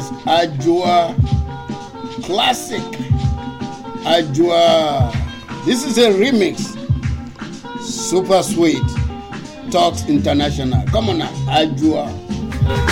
Yes, Ajua. Classic. Ajua. This is a remix. Super sweet. Talks International. Come on now, Ajua.